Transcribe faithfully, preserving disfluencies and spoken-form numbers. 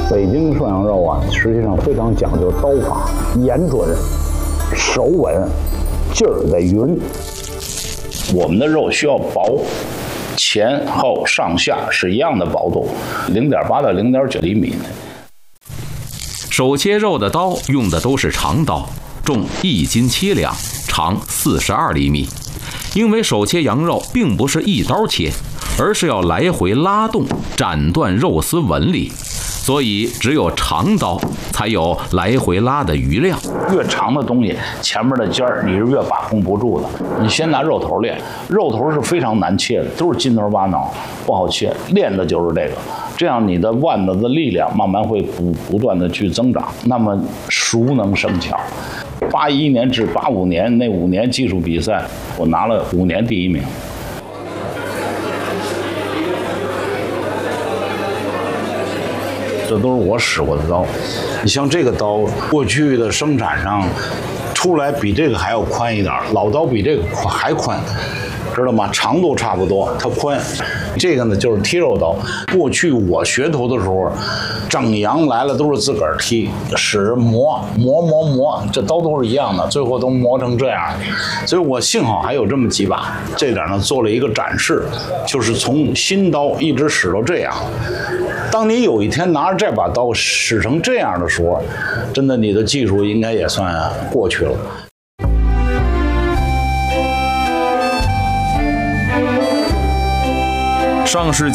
北京涮羊肉啊，实际上非常讲究刀法，严准、手稳，劲儿得匀。我们的肉需要薄，前后上下是一样的薄度，零点八到零点九厘米。 手切肉的刀用的都是长刀，重一斤七两，长四十二厘米。因为手切羊肉并不是一刀切，而是要来回拉动，斩断肉丝纹理，所以只有长刀才有来回拉的余量。 越长的东西，前面的尖儿你是越把控不住的。你先拿肉头练，肉头是非常难切的，都是筋头巴脑，不好切。练的就是这个，这样你的腕子的力量慢慢会不不断的去增长。那么熟能生巧。八一年至八五年那五年技术比赛，我拿了五年第一名。这都是我使过的刀。你像这个刀，过去的生产上出来比这个还要宽一点，老刀比这个宽还宽，知道吗？长度差不多，它宽。这个呢就是剔肉刀。过去我学徒的时候，整羊来了都是自个儿剔，使磨磨磨磨，这刀都是一样的，最后都磨成这样。所以我幸好还有这么几把，这点呢做了一个展示，就是从新刀一直使到这样。当你有一天拿着这把刀使成这样的时候，真的你的技术应该也算过去了。 上世纪